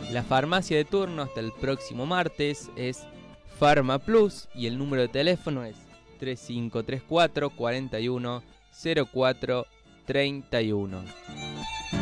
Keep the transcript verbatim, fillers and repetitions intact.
La farmacia de turno hasta el próximo martes es Pharma Plus y el número de teléfono es tres cinco tres cuatro, cuatro uno cero cuatro tres uno.